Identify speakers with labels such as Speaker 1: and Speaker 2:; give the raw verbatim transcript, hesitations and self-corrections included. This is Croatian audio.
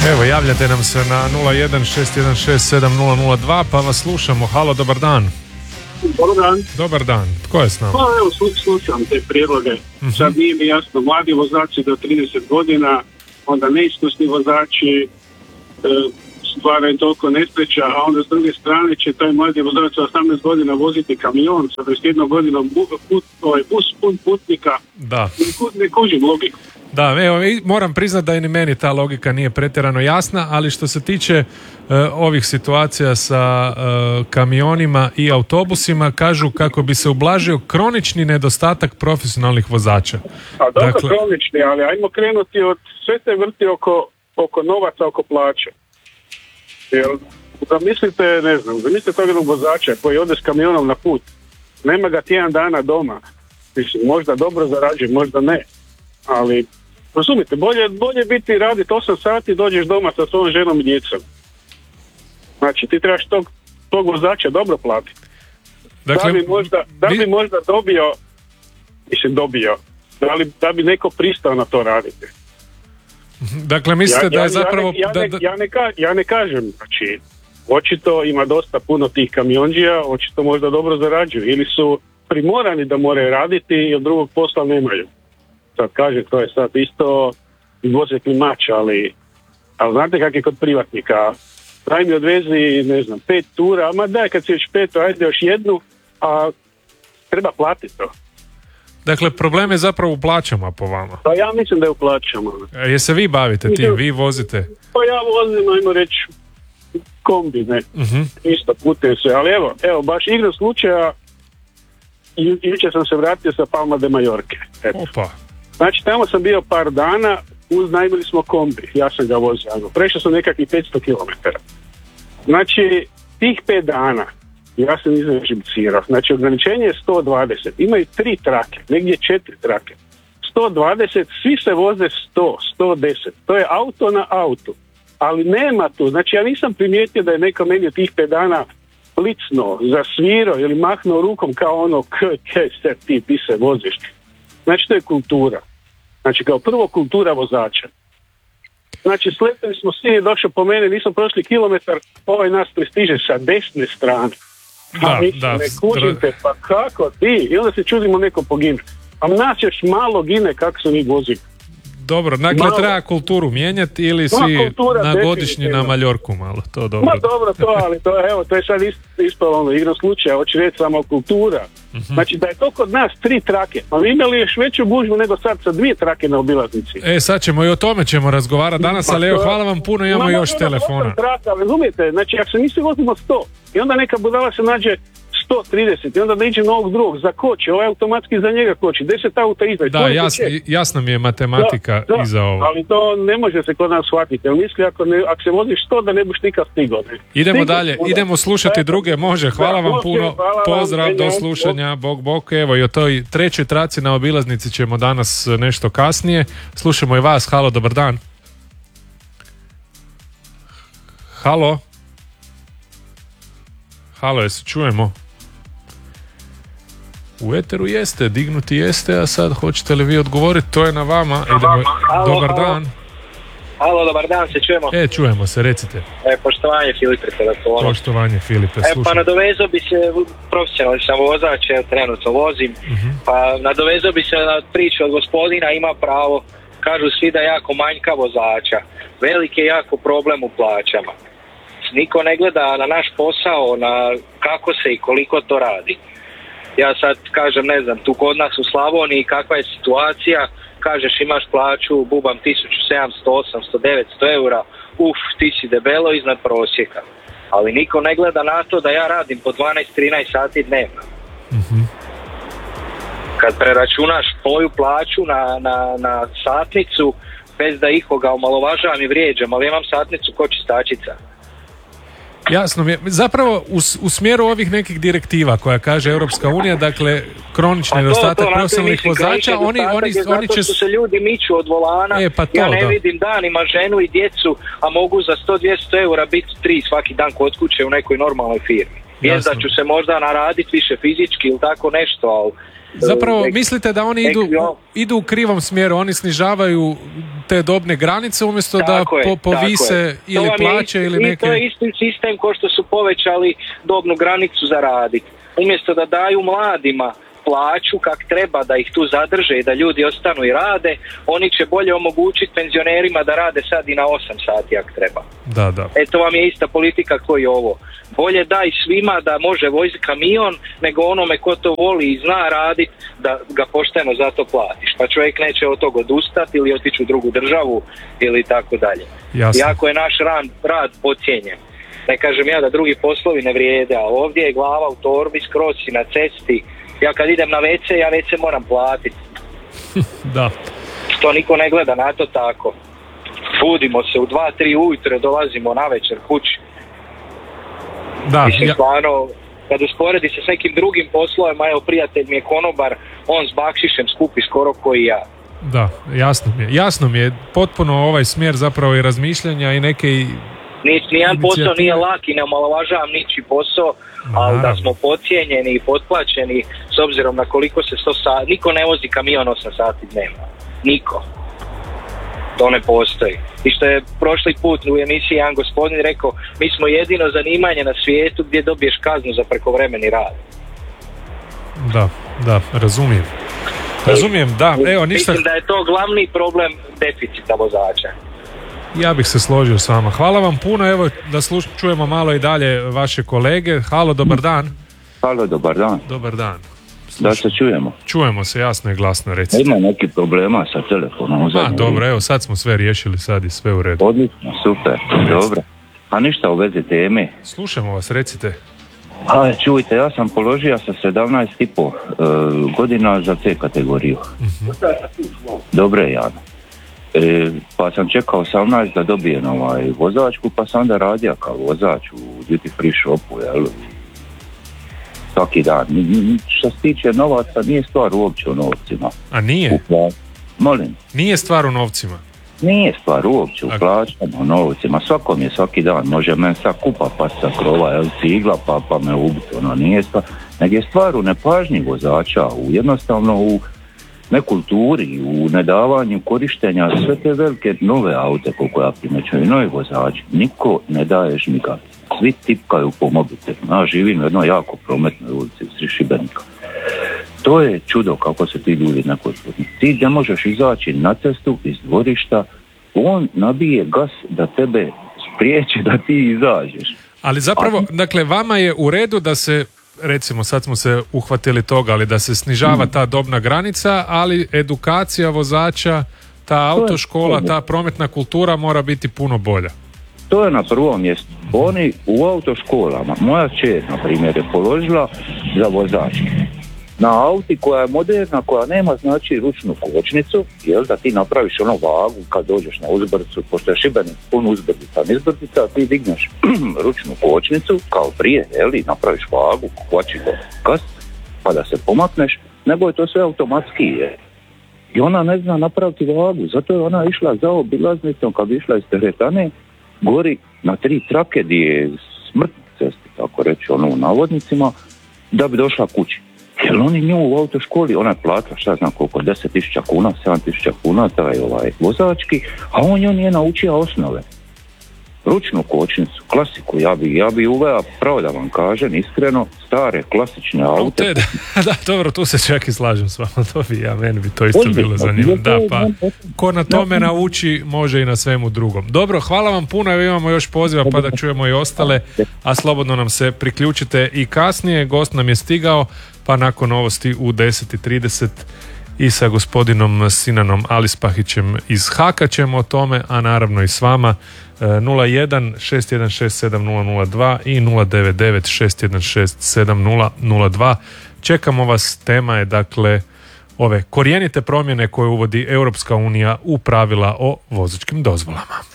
Speaker 1: Evo, javljate nam se na nula jedan šest jedan šest sedam nula nula dva pa vas slušamo. Halo, dobar dan.
Speaker 2: Dobar dan.
Speaker 1: Dobar dan. Tko je s nama?
Speaker 2: Pa evo, slušam te prijedloge. Uh-huh. Sad nije mi jasno, mladi vozači do trideset godina, onda neiskusni vozači e, stvaraju toliko nesreća, a onda s druge strane će taj mladi vozač sa osamnaest godina voziti kamion sa trideset jednom godinom bu, put, ovaj, bus pun putnika.
Speaker 1: Da.
Speaker 2: Ne, ne kužim logiku.
Speaker 1: Da, evo, moram priznati da i ni meni ta logika nije pretjerano jasna, ali što se tiče uh, ovih situacija sa uh, kamionima i autobusima, kažu kako bi se ublažio kronični nedostatak profesionalnih vozača.
Speaker 2: A dobro,
Speaker 1: dakle,
Speaker 2: kronični, ali ajmo krenuti od sve te vrti oko, oko novaca, oko plaće. Jer, zamislite, ne znam, zamislite tog jednog vozača koji ode s kamionom na put, nema ga tjedan dana doma, mislim, možda dobro zarađuje, možda ne, ali razumite, bolje, bolje biti raditi osam sati, dođeš doma sa svojom ženom i djecom. Znači, ti trebaš tog, tog vozača dobro platiti. Dakle, da bi možda, da bi možda dobio, mislim dobio, da, li, da bi neko pristao na to raditi.
Speaker 1: Dakle, mislite ja, da je zapravo...
Speaker 2: Ja ne, ja, ne, ja, ne, ka, ja ne kažem, znači, očito ima dosta puno tih kamionđija, očito možda dobro zarađuju, ili su primorani da moraju raditi i od drugog posla nemaju. Sad kaže, to je sad isto izvoze klimač, ali, ali znate kak je kod privatnika, daj mi odvezi, ne znam, pet tura, ma daj kad si još pet, ajde još jednu, a treba platiti to.
Speaker 1: Dakle, problem je zapravo u plaćama po vama.
Speaker 2: Pa ja mislim da je u plaćama.
Speaker 1: A je se vi bavite tim, vi vozite? Pa
Speaker 2: ja vozim, ajmo reći, kombi, ne, uh-huh. Isto putem sve, ali evo, evo, baš igra slučaja, ju, jučer sam se vratio sa Palma de Majorke. Eto.
Speaker 1: Opa.
Speaker 2: Znači, tamo sam bio par dana, uznajmili smo kombi, ja sam ga vozio, prešao sam nekakvih petsto kilometara. Znači, tih pet dana, ja sam izrežibicirao, znači ograničenje je sto dvadeset, imaju tri trake, negdje četiri trake. sto dvadeset, svi se voze sto, sto deset, to je auto na auto, ali nema tu, znači ja nisam primijetio da je neko meni tih pet dana plicno, zasvirao ili mahnuo rukom kao ono, kaj se ti, ti se voziš. Znači, to je kultura. Znači, kao prvo kultura vozača. Znači, sletili smo, svi je došao po mene, nisam prošli kilometar, ovaj nas pristiže sa desne strane.
Speaker 1: Da,
Speaker 2: a mi
Speaker 1: da,
Speaker 2: ne kužite, pa kako ti? I onda se čudimo neko pogine. A nas još malo gine kako se mi vozimo.
Speaker 1: Dobro, dakle malo. Treba kulturu mijenjati ili si kultura, na godišnji na Maljorku malo, to dobro.
Speaker 2: Ma dobro to, ali to, evo, to je sad ispalo ono, igrom slučaja, hoće reći samo kultura. Uh-huh. Znači da je to kod nas tri trake, pa vi imali još veću gužvu nego sad sa dvije trake na obilaznici.
Speaker 1: E, sad ćemo i o tome ćemo razgovarati danas, ali evo, hvala vam puno, imamo još ma, telefona.
Speaker 2: Traka, razumijete, znači ako se mi se vozimo sto i onda neka budala se nađe sto trideset i onda da iđe na ovog drugog za koči, ovaj automatski za njega koči, deset auta iza.
Speaker 1: Da, jas, jasna mi je matematika da, da, iza ovo.
Speaker 2: Ali to ne može se kod nas shvatiti, jer misli ako, ne, ako se voziš sto da ne buš nikad stigao.
Speaker 1: Idemo
Speaker 2: Stigo,
Speaker 1: dalje,
Speaker 2: onda.
Speaker 1: Idemo slušati druge, može, hvala da, vam puno, hvala pozdrav, vam, do slušanja, bok bok, evo i o toj trećoj traci na obilaznici ćemo danas nešto kasnije, slušamo i vas, halo, dobar dan. Halo? Halo, jesi čujemo? U eteru jeste, dignuti jeste, a sad hoćete li vi odgovoriti, to je na vama. Idemo.
Speaker 3: Halo,
Speaker 1: dobar
Speaker 3: halo.
Speaker 1: dan.
Speaker 3: Halo, dobar dan, se čujemo?
Speaker 1: E, čujemo se, recite.
Speaker 3: E, poštovanje Filipe, telefonu.
Speaker 1: Poštovanje Filipe,
Speaker 3: slušam.
Speaker 1: slušam.
Speaker 3: E, pa nadovezao bi se, profesionalni sam vozač, trenutno vozim, uh-huh. pa nadovezao bi se na priču od gospodina, ima pravo, kažu svi da je jako manjka vozača, veliki je jako problem u plaćama. Niko ne gleda na naš posao, na kako se i koliko to radi. Ja sad kažem, ne znam, tu kod nas u Slavoniji kakva je situacija, kažeš imaš plaću, bubam tisuću sedamsto, osamsto, devetsto eura, uf, ti si debelo iznad prosjeka. Ali niko ne gleda na to da ja radim po dvanaest trinaest sati dnevno.
Speaker 1: Mm-hmm.
Speaker 3: Kad preračunaš moju plaću na, na, na satnicu, bez da ikoga omalovažavam i vrijeđam, ali imam satnicu ko čistačica.
Speaker 1: Jasno mi je. Zapravo u, u smjeru ovih nekih direktiva koja kaže Europska unija, dakle kronični nedostatak profesionalnih vozača, oni, oni, oni će...
Speaker 3: Zato se ljudi miču od volana,
Speaker 1: e, pa to,
Speaker 3: ja ne
Speaker 1: da.
Speaker 3: vidim danima ženu i djecu, a mogu za sto dvjesto eura biti tri svaki dan kod kuće u nekoj normalnoj firmi. Jest da ću se možda naraditi više fizički ili tako nešto, ali
Speaker 1: Zapravo mislite da oni idu, idu u krivom smjeru, oni snižavaju te dobne granice umjesto tako da je, po, povise ili plaće ili neke...
Speaker 3: To je isti sistem ko što su povećali dobnu granicu za raditi. Umjesto da daju mladima plaću kak treba da ih tu zadrže i da ljudi ostanu i rade, oni će bolje omogućiti penzionerima da rade sad i na osam sati jak treba.
Speaker 1: Da, da.
Speaker 3: E to vam je ista politika koji ovo. Bolje daj svima da može voziti kamion nego onome ko to voli i zna raditi da ga pošteno za to platiš. Pa čovjek neće od toga odustati ili otići u drugu državu ili tako dalje. Jako je naš rad, rad podcijenjen. Ne kažem ja da drugi poslovi ne vrijede, ali ovdje je glava u torbi, skroz si na cesti. Ja kad idem na ve ce, ja ve ce moram platiti.
Speaker 1: Da.
Speaker 3: Što niko ne gleda na to tako. Budimo se u dva, tri ujutro, dolazimo na večer kući.
Speaker 1: Da,
Speaker 3: Mislim,
Speaker 1: ja...
Speaker 3: stvarno, kad usporedi se s nekim drugim poslovima, evo prijatelj mi je konobar, on s bakšišem skupi skoro koji ja.
Speaker 1: Da, jasno mi je. Jasno mi je potpuno ovaj smjer zapravo i razmišljanja i neke...
Speaker 3: Ni, nijedan posao nije lak i ne omalovažavam ničiji posao, ali da smo podcijenjeni i potplaćeni s obzirom na koliko se sto sati, niko ne vozi kamion osam sati dnevno, niko, to ne postoji. I što je prošli put u emisiji jedan gospodin rekao, mi smo jedino zanimanje na svijetu gdje dobiješ kaznu za prekovremeni rad.
Speaker 1: Da, da, razumijem. Razumijem, da, evo ništa...
Speaker 3: Mislim da je to glavni problem deficita vozača.
Speaker 1: Ja bih se složio s vama. Hvala vam puno, evo da sluš, čujemo malo i dalje vaše kolege. Halo, dobar dan.
Speaker 4: Halo, dobar dan.
Speaker 1: Dobar dan.
Speaker 4: Slušaj. Da se čujemo.
Speaker 1: Čujemo se jasno i glasno, recite.
Speaker 4: Ima neki problema sa telefonom.
Speaker 1: A, dobro, evo sad smo sve riješili, sad je sve u redu.
Speaker 4: Odlično, super, dobro. A ništa u vezi teme.
Speaker 1: Slušamo vas, recite.
Speaker 4: A, čujte, ja sam položio sa sedamnaest i pol uh, godina za C kategoriju. Uh-huh. Dobro je, Jana. E, pa sam čekao osamnaest da dobijem ovaj vozačku, pa sam onda radio kao vozač u duty free shopu, jel? Svaki dan. Što se tiče novaca, nije stvar uopće u novcima.
Speaker 1: A nije?
Speaker 4: U Molim?
Speaker 1: Nije stvar u novcima?
Speaker 4: Nije stvar uopće u plaćama, u novcima. Svakom je svaki dan. Može men sad kupa pa sa krova, jel, cigla, pa, pa me ubiti. Ono nije stvar. Nego je stvar u nepažnji vozača, u jednostavno u nekulturi, u nedavanju korištenja sve te velike nove aute koliko ja primjećujem, novi vozači, niko ne daje žmigavce. Svi tipkaju po mobitelu. Ja živim u jednoj jako prometnoj ulici u Sri Šibenika. To je čudo kako se ti ljudi nekulturni. Ti ne možeš izaći na cestu iz dvorišta, on nabije gas da tebe spriječi da ti izađeš.
Speaker 1: Ali zapravo, A... dakle, vama je u redu da se, recimo sad smo se uhvatili toga, ali da se snižava ta dobna granica, ali edukacija vozača, ta autoškola, ta prometna kultura mora biti puno bolja.
Speaker 4: To je na prvom mjestu. Oni u autoškolama, moja čer, na primjer, je položila za vozač na auti koja je moderna, koja nema znači ručnu kočnicu, jel, da ti napraviš ono vagu kad dođeš na uzbrdicu, pošto je Šibenik pun uzbrdica, izbrdica, ti digneš ručnu kočnicu kao prije, jel, i napraviš vagu, kvači do gas, pa da se pomakneš, nego je to sve automatski, je. I ona ne zna napraviti vagu, zato je ona išla za obilaznicom, kad bi išla iz teretane, gori na tri trake gdje je smrtna cesta, tako reći, ono u navodnicima, da bi došla kući. Jer oni nju u autoškoli, ona je platila, šta znam koliko, deset tisuća kuna, sedam tisuća kuna, taj ovaj vozački, a on ju nije naučio osnove. Ručnu kočnicu, klasiku, ja bi, ja bi uveo, pravo da vam kažem, iskreno, stare, klasične aute.
Speaker 1: Da, da, dobro, tu se čak i slažem s vama, to bi ja, meni bi to isto Odbito, bilo zanimljivo. Da, pa, ko na tome nauči, može i na svemu drugom. Dobro, hvala vam puno, evo imamo još poziva, pa da čujemo i ostale, a slobodno nam se priključite i kasnije, gost nam je stigao, pa nakon novosti u deset i trideset i sa gospodinom Sinanom Alispahićem iz Haka ćemo o tome, a naravno i s vama. Nula jedan šest jedan šest sedam nula nula dva i nula devet devet šest jedan šest sedam nula nula dva. Čekamo vas, tema je dakle ove korijenite promjene koje uvodi Europska unija u pravila o vozačkim dozvolama.